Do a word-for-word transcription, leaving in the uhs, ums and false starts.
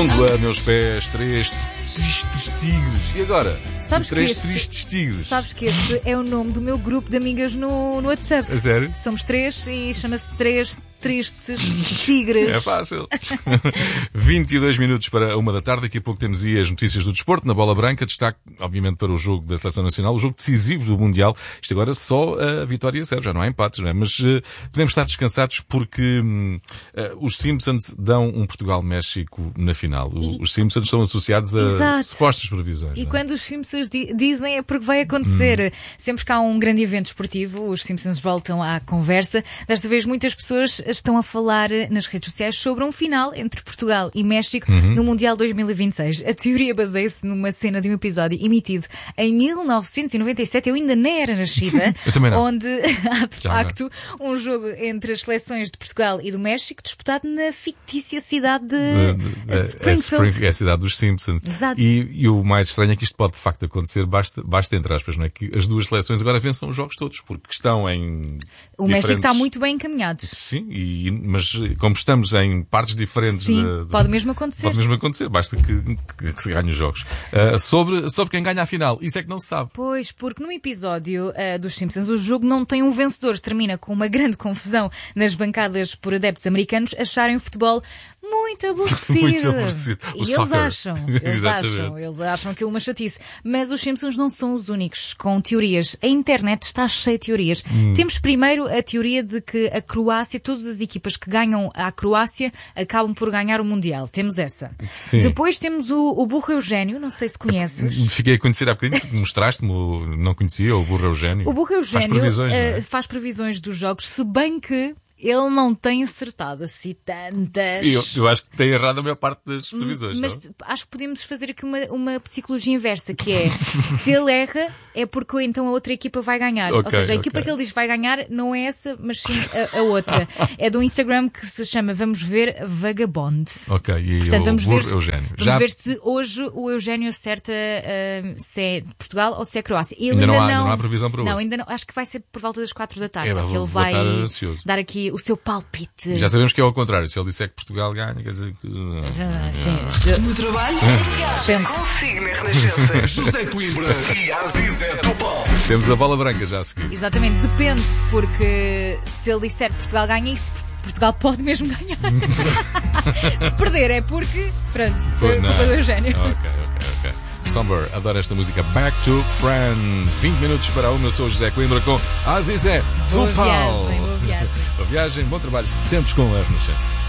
mundo a meus pés, três tristes tigres. E agora? Sabes três que este, tristes tigres. Sabes que este é o nome do meu grupo de amigas no, no WhatsApp. A sério? Somos três e chama-se Três Tristes Tigres. É fácil. vinte e dois minutos para uma da tarde. Daqui a pouco temos aí as notícias do desporto. Na bola branca, destaque, obviamente, para o jogo da Seleção Nacional, o jogo decisivo do Mundial. Isto agora só a vitória serve, já não há empates, não é? Mas uh, podemos estar descansados porque uh, os Simpsons dão um Portugal-México na final. O, e... Os Simpsons estão associados a Exato. supostas previsões. E não é? quando os Simpsons di- dizem é porque vai acontecer. Hum. Sempre que há um grande evento esportivo, os Simpsons voltam à conversa. Desta vez muitas pessoas estão a falar nas redes sociais sobre um final entre Portugal e México uhum. no Mundial dois mil e vinte e seis. A teoria baseia-se numa cena de um episódio emitido em mil novecentos e noventa e sete, eu ainda nem era nascida, onde há de Já facto não. um jogo entre as seleções de Portugal e do México disputado na fictícia cidade de, de, de Springfield. É, Spring, é a cidade dos Simpsons. Exato. E, e o mais estranho é que isto pode de facto acontecer, basta, basta entre aspas, não é? Que as duas seleções agora vençam os jogos todos, porque estão em O diferentes... México está muito bem encaminhado. Sim, e mas como estamos em partes diferentes... Sim, de, de, pode mesmo acontecer. Pode mesmo acontecer, basta que, que, que se ganhe os jogos. Uh, sobre, sobre quem ganha a final, isso é que não se sabe. Pois, porque no episódio uh, dos Simpsons o jogo não tem um vencedor, termina com uma grande confusão nas bancadas por adeptos americanos acharem o futebol muito aborrecido. muito aborrecido. E o eles soccer. acham, eles acham, eles acham aquilo uma chatice. Mas os Simpsons não são os únicos com teorias. A internet está cheia de teorias. Hum. Temos primeiro a teoria de que a Croácia, todas as equipas que ganham a Croácia acabam por ganhar o Mundial. Temos essa. Sim. Depois temos o, o Burro Eugénio, não sei se conheces. Fiquei a conhecer há bocadinho, mostraste-me, não conhecia, o Burro Eugénio. O Burro Eugénio faz previsões, uh, é? faz previsões dos jogos, se bem que ele não tem acertado assim tantas. Eu, eu acho que tem errado a maior parte das previsões. Mas não? acho que podemos fazer aqui uma, uma psicologia inversa, que é, se ele erra, é porque então a outra equipa vai ganhar. Okay, Ou seja, a okay. equipa que ele diz que vai ganhar não é essa, mas sim a, a outra. É do Instagram que se chama Vamos Ver Vagabond. Ok, e Portanto, o vamos Burro ver, Eugénio. Vamos Já... ver se hoje o Eugénio acerta uh, se é Portugal ou se é Croácia. Ele ainda, ainda, não há, não, ainda não há previsão para hoje. Não, ainda não. Acho que vai ser por volta das quatro da tarde. É, que vou, ele vai dar aqui o seu palpite. Já sabemos que é ao contrário. Se ele disser que Portugal ganha, quer dizer que... Ah, sim, se... No trabalho? Depende. Consigo na Renascença. José Coimbra e Azizé Topal. Temos a bola branca já a seguir. Exatamente, depende, porque se ele disser que Portugal ganha, isso Portugal pode mesmo ganhar. Se perder é porque, pronto, foi não. culpa do Eugénio. Ok, ok, ok. Somber, adoro esta música. Back to Friends. vinte minutos para a uma, eu sou o José Coimbra com Azizé Boa Topal. viagem, boa viagem. Boa viagem, bom trabalho, sempre com a Renascença.